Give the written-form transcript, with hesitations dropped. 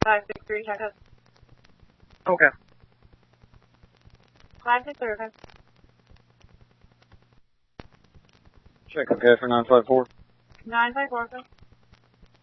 563, check up. Okay. 563, okay. Check okay for 954. 954, okay.